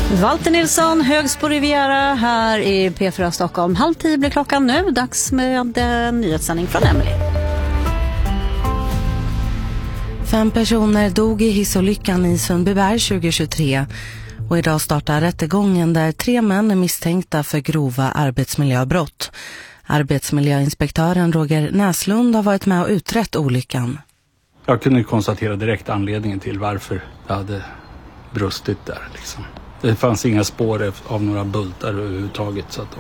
Walter Nilsson, Högsbo Riviera här i P4 Stockholm. 9:30 blir klockan nu. Dags med en nyhetssändning från Emily. 5 personer dog i hissolyckan i Sundbyberg 2023. Och idag startar rättegången där 3 män är misstänkta för grova arbetsmiljöbrott. Arbetsmiljöinspektören Roger Näslund har varit med och utrett olyckan. Jag kunde konstatera direkt anledningen till varför det hade brustit där. Det fanns inga spår av några bultar överhuvudtaget. Så att